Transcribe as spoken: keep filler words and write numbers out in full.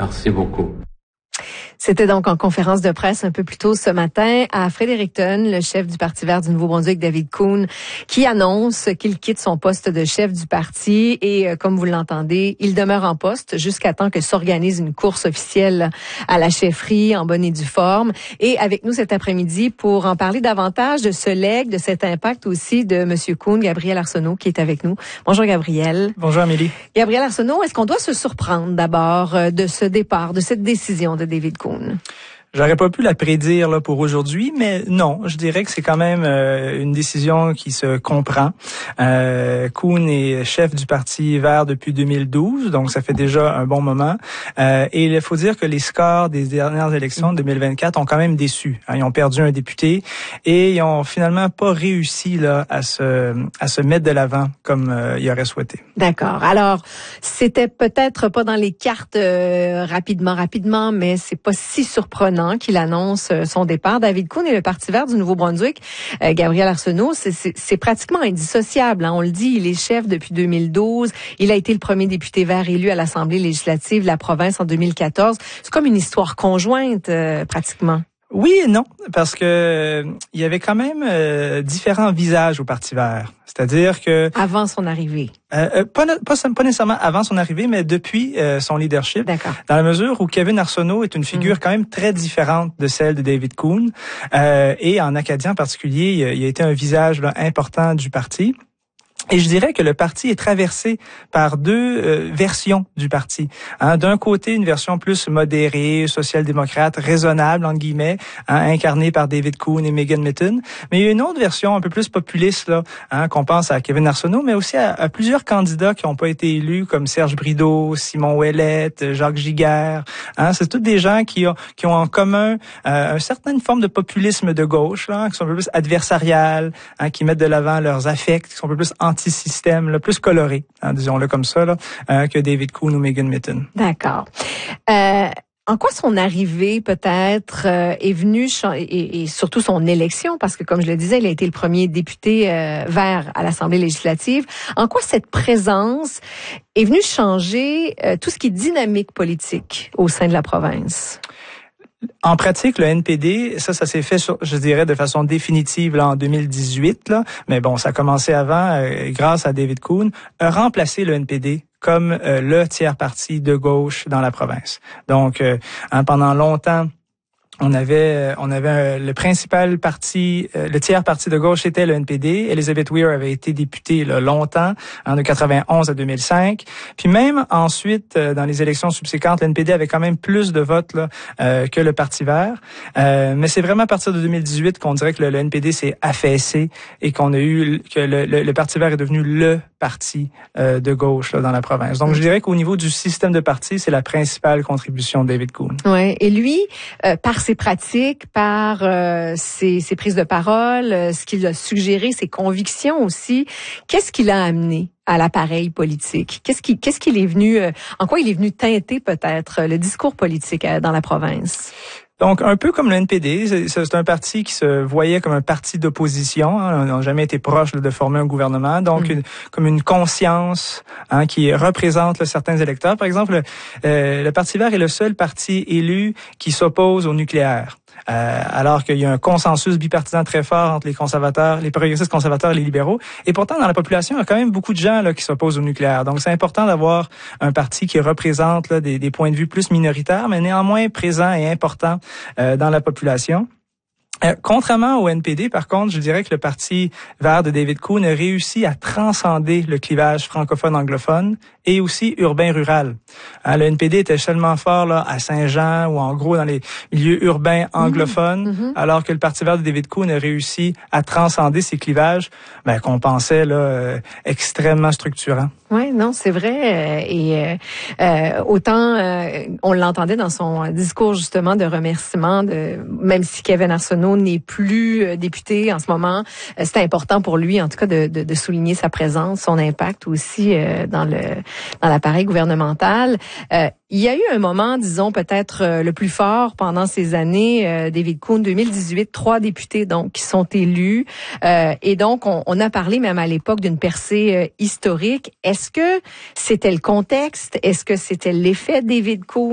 Merci beaucoup. C'était donc en conférence de presse un peu plus tôt ce matin à Fredericton, le chef du Parti vert du Nouveau-Brunswick, David Coon, qui annonce qu'il quitte son poste de chef du parti et, euh, comme vous l'entendez, il demeure en poste jusqu'à temps que s'organise une course officielle à la chefferie en bonne et due forme. Et avec nous cet après-midi pour en parler davantage de ce legs, de cet impact aussi de M. Coon, Gabriel Arsenault qui est avec nous. Bonjour Gabriel. Bonjour Amélie. Gabriel Arsenault, est-ce qu'on doit se surprendre d'abord de ce départ, de cette décision de David Coon? J'aurais pas pu la prédire là pour aujourd'hui, mais non, je dirais que c'est quand même euh, une décision qui se comprend. Euh, Coon est chef du Parti vert depuis deux mille douze, donc ça fait déjà un bon moment. Euh, et il faut dire que les scores des dernières élections de deux mille vingt-quatre ont quand même déçu. Hein, ils ont perdu un député et ils ont finalement pas réussi là à se à se mettre de l'avant comme euh, ils auraient souhaité. D'accord. Alors, c'était peut-être pas dans les cartes euh, rapidement, rapidement, mais c'est pas si surprenant qu'il annonce son départ. David Coon et le Parti vert du Nouveau-Brunswick, euh, Gabriel Arsenault, c'est, c'est, c'est pratiquement indissociable. Hein. On le dit, il est chef depuis deux mille douze. Il a été le premier député vert élu à l'Assemblée législative de la province en deux mille quatorze. C'est comme une histoire conjointe, euh, pratiquement. Oui et non, parce que euh, il y avait quand même euh, différents visages au Parti vert. C'est-à-dire que avant son arrivée. Euh, pas, pas, pas nécessairement avant son arrivée, mais depuis euh, son leadership. D'accord. Dans la mesure où Kevin Arsenault est une figure mmh. quand même très différente de celle de David Coon. Euh, et en Acadien en particulier, il a, il a été un visage là, important du parti. Et je dirais que le parti est traversé par deux euh, versions du parti. Hein, d'un côté, une version plus modérée, social-démocrate, raisonnable, entre guillemets, hein, incarnée par David Coon et Megan Mitton. Mais il y a une autre version un peu plus populiste, là, hein, qu'on pense à Kevin Arsenault, mais aussi à, à plusieurs candidats qui n'ont pas été élus, comme Serge Brideau, Simon Ouellette, Jacques Giguère. Hein, c'est tous des gens qui ont, qui ont en commun euh, une certaine forme de populisme de gauche, là, qui sont un peu plus adversariales, hein, qui mettent de l'avant leurs affects, qui sont un peu plus anti-système, là, plus coloré, hein, disons-le comme ça, là, euh, que David Coon ou Megan Mitton. D'accord. Euh, en quoi son arrivée, peut-être, euh, est venue, et, et surtout son élection, parce que, comme je le disais, il a été le premier député euh, vert à l'Assemblée législative. En quoi cette présence est venue changer euh, tout ce qui est dynamique politique au sein de la province? En pratique, le N P D, ça, ça s'est fait, sur, je dirais, de façon définitive là en deux mille dix-huit. Là, mais bon, ça a commencé avant, euh, grâce à David Coon, a remplacé le N P D comme euh, le tiers parti de gauche dans la province. Donc, euh, hein, pendant longtemps, on avait, on avait le principal parti, le tiers parti de gauche était le N P D. Elizabeth Weir avait été députée là, longtemps, en de quatre-vingt-onze à deux mille cinq. Puis même ensuite, dans les élections subséquentes, le N P D avait quand même plus de votes là, euh, que le Parti vert. Euh, mais c'est vraiment à partir de deux mille dix-huit qu'on dirait que le, le N P D s'est affaissé et qu'on a eu que le, le, le Parti vert est devenu le parti euh, de gauche là, dans la province. Donc je dirais qu'au niveau du système de parti, c'est la principale contribution de David Coon. Ouais. Et lui, euh, par ses pratiques, par euh, ses, ses prises de parole, euh, ce qu'il a suggéré, ses convictions aussi. Qu'est-ce qu'il a amené à l'appareil politique? Qu'est-ce qui, qu'est-ce qu'il est venu, euh, en quoi il est venu teinter peut-être le discours politique euh, dans la province? Donc, un peu comme le N P D, c'est, c'est un parti qui se voyait comme un parti d'opposition. Hein, n'a jamais été proche là, de former un gouvernement. Donc, mmh. une, comme une conscience hein, qui représente là, certains électeurs. Par exemple, euh, le Parti vert est le seul parti élu qui s'oppose au nucléaire. Euh, alors qu'il y a un consensus bipartisan très fort entre les conservateurs, les progressistes conservateurs et les libéraux. Et pourtant, dans la population, il y a quand même beaucoup de gens là, qui s'opposent au nucléaire. Donc, c'est important d'avoir un parti qui représente là, des, des points de vue plus minoritaires, mais néanmoins présents et importants euh, dans la population. Euh, contrairement au N P D, par contre, je dirais que le Parti vert de David Coon a réussi à transcender le clivage francophone-anglophone et aussi urbain-rural. Hein, le N P D était seulement fort là à Saint-Jean ou en gros dans les milieux urbains anglophones, mmh, mmh. alors que le Parti vert de David Coon a réussi à transcender ces clivages ben, qu'on pensait là euh, extrêmement structurants. Oui, non, c'est vrai. Et euh, autant euh, on l'entendait dans son discours justement de remerciement, de même si Kevin Arsenault n'est plus euh, député en ce moment, euh, c'est important pour lui, en tout cas, de, de, de souligner sa présence, son impact aussi euh, dans le dans l'appareil gouvernemental. Euh, il y a eu un moment, disons peut-être euh, le plus fort pendant ces années, euh, David Coon, deux mille dix-huit, trois députés donc qui sont élus, euh, et donc on, on a parlé même à l'époque d'une percée euh, historique. Est-ce que c'était le contexte? Est-ce que c'était l'effet David Coon?